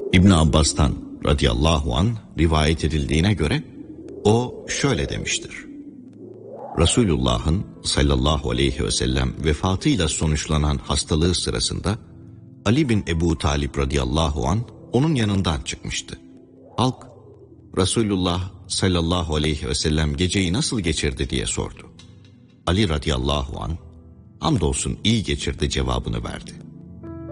İbn Abbas'tan radıyallahu an rivayet edildiğine göre o şöyle demiştir. Resulullah'ın sallallahu aleyhi ve sellem vefatıyla sonuçlanan hastalığı sırasında Ali bin Ebu Talib radıyallahu an onun yanından çıkmıştı. Halk Resulullah sallallahu aleyhi ve sellem geceyi nasıl geçirdi diye sordu. Ali radıyallahu an hamdolsun iyi geçirdi cevabını verdi.